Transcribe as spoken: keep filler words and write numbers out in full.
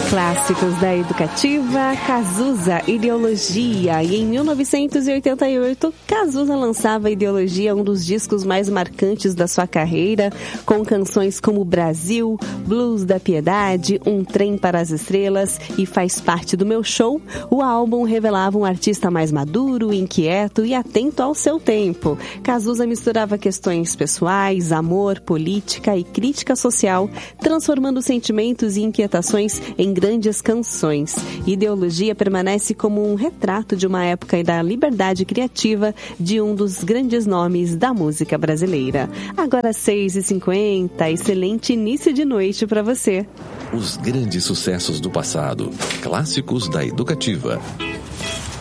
Clássicos da Educativa, Cazuza, Ideologia. E em mil novecentos e oitenta e oito, Cazuza lançava Ideologia, um dos discos mais marcantes da sua carreira, com canções como Brasil, Blues da Piedade, Um Trem para as Estrelas e Faz Parte do Meu Show. O álbum revelava um artista mais maduro, inquieto e atento ao seu tempo. Cazuza misturava questões pessoais, amor, política e crítica social, transformando sentimentos e inquietações em grandes canções. Ideologia permanece como um retrato de uma época e da liberdade criativa de um dos grandes nomes da música brasileira. Agora seis e cinquenta, excelente início de noite para você. Os grandes sucessos do passado, clássicos da Educativa.